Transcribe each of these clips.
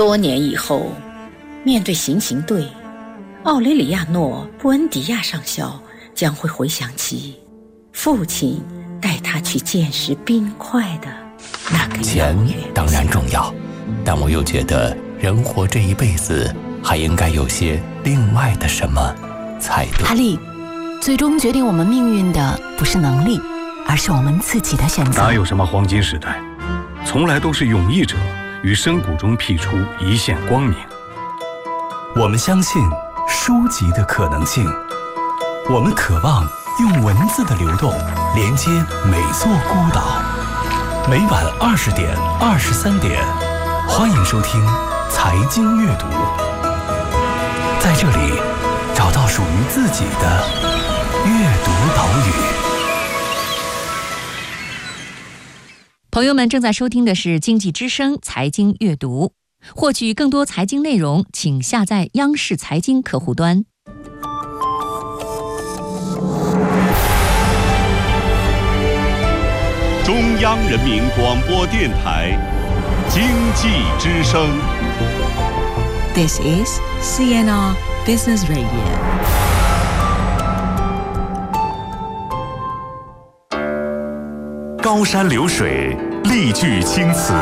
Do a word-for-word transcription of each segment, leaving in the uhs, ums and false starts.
多年以后，面对行刑队，奥雷里亚诺·布恩迪亚上校将会回想起父亲带他去见识冰块的那个钱当然重要，但我又觉得人活这一辈子还应该有些另外的什么才对。 阿丽，最终决定我们命运的不是能力，而是我们自己的选择。 哪有什么黄金时代，从来都是勇毅者于深谷中辟出一线光明。 我们相信书籍的可能性，我们渴望用文字的流动连接每座孤岛。每晚二十点、二十三点，欢迎收听财经阅读，在这里找到属于自己的阅读岛屿。 朋友们正在收听的是经济之声财经阅读，获取更多财经内容，请下载央视财经客户端。 中央人民广播电台经济之声。 This is C N R Business Radio。 高山流水，丽句青词，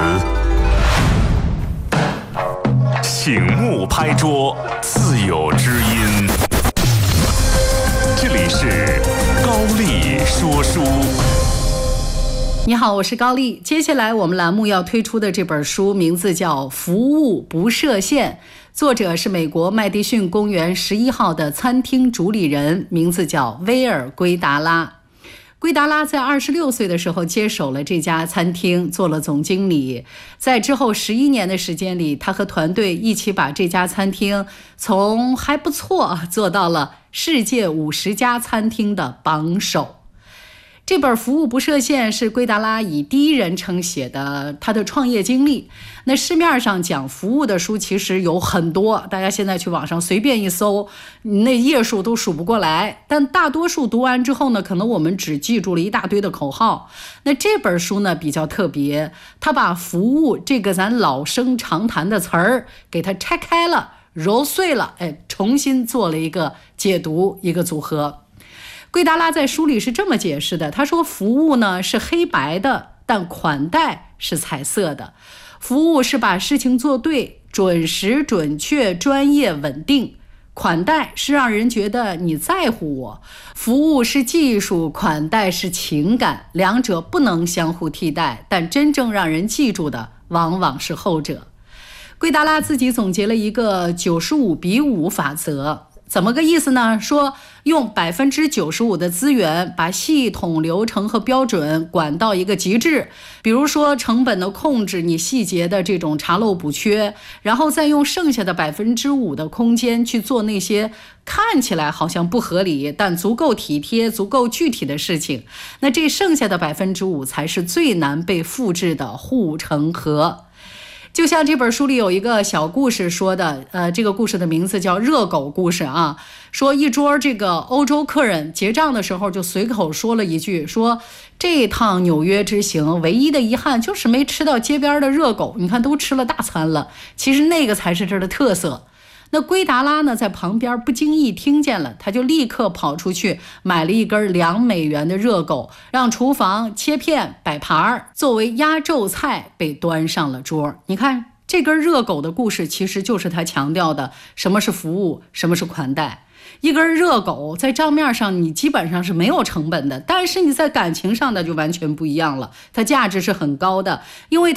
醒目拍桌，自有知音。这里是高丽说书。 你好，我是高丽。接下来我们栏目要推出的这本书名字叫《服务不设限》，作者是美国麦迪逊公园十一号的餐厅主理人，名字叫威尔·圭达拉。圭达拉在二十六岁的时候接手了这家餐厅，做了总经理。在之后十一年的时间里，他和团队一起把这家餐厅从还不错做到了世界五十家餐厅的榜首。这本《服务不设限》是圭达拉以第一人称写的他的创业经历。那市面上讲服务的书其实有很多，大家现在去网上随便一搜，那页数都数不过来。但大多数读完之后呢，可能我们只记住了一大堆的口号。那这本书呢比较特别，他把服务这个咱老生常谈的词儿给它拆开了，揉碎了，哎，重新做了一个解读，一个组合。圭达拉在书里是这么解释的，他说服务呢是黑白的，但款待是彩色的。服务是把事情做对，准时、准确、专业、稳定；款待是让人觉得你在乎我。服务是技术，款待是情感，两者不能相互替代，但真正让人记住的往往是后者。圭达拉自己总结了一个九十五比五法则。怎么个意思呢？说用百分之九十五的资源把系统流程和标准管到一个极致，比如说成本的控制，你细节的这种查漏补缺，然后再用剩下的百分之五的空间去做那些看起来好像不合理但足够体贴、足够具体的事情。那这剩下的百分之五才是最难被复制的护城河。就像这本书里有一个小故事说的，呃，这个故事的名字叫热狗故事啊。说一桌这个欧洲客人结账的时候就随口说了一句，说这趟纽约之行唯一的遗憾就是没吃到街边的热狗，你看都吃了大餐了，其实那个才是这儿的特色。那圭达拉呢在旁边不经意听见了，他就立刻跑出去买了一根两美元的热狗，让厨房切片摆盘，作为压轴菜被端上了桌。你看这根热狗的故事其实就是他强调的什么是服务，什么是款待。一根热狗在账面上你基本上是没有成本的，但是你在感情上的就完全不一样了，它价值是很高的，因为它